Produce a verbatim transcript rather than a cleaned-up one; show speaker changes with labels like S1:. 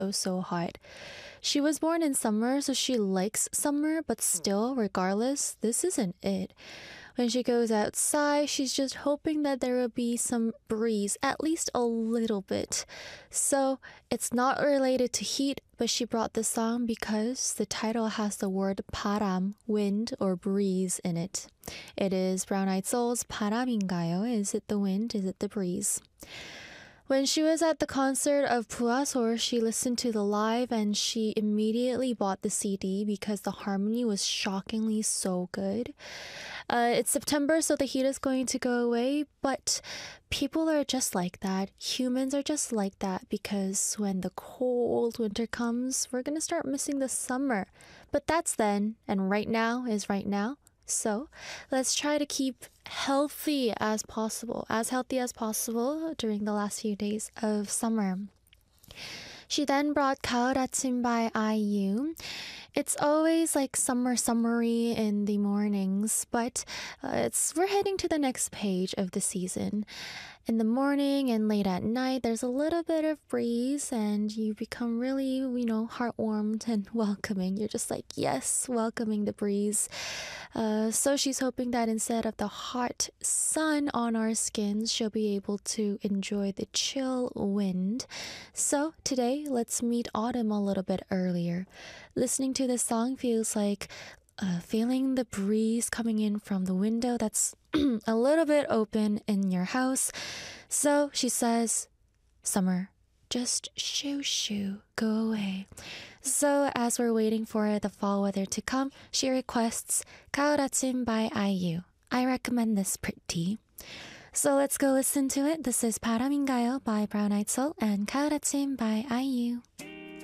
S1: so hot. She was born in summer, so she likes summer, but still, regardless, this isn't it. When she goes outside, she's just hoping that there will be some breeze, at least a little bit. So it's not related to heat, but she brought this song because the title has the word 바람, wind or breeze in it. It is Brown Eyed Soul's 바람인가요? Is it the wind? Is it the breeze? When she was at the concert of Puasor, she listened to the live and she immediately bought the C D because the harmony was shockingly so good. Uh, it's September, so the heat is going to go away, but people are just like that. Humans are just like that because when the cold winter comes, we're going to start missing the summer. But that's then, and right now is right now. So let's try to keep healthy as possible, as healthy as possible during the last few days of summer. She then brought 가을 아침 by I U. It's always like summer summery in the mornings, but uh, it's we're heading to the next page of the season. In the morning and late at night, there's a little bit of breeze and you become really, you know, heartwarmed and welcoming. You're just like, yes, welcoming the breeze. Uh, so she's hoping that instead of the hot sun on our skins, she'll be able to enjoy the chill wind. So today, let's meet autumn a little bit earlier. Listening to this song feels like uh, feeling the breeze coming in from the window that's a little bit open in your house. So she says, summer, just shoo shoo, go away. So as we're waiting for the fall weather to come, she requests 가을 아침 by I U. I recommend this pretty. So let's go listen to it. This is 바람인가요 by Brown Eyed Soul and 가을 아침 by I U.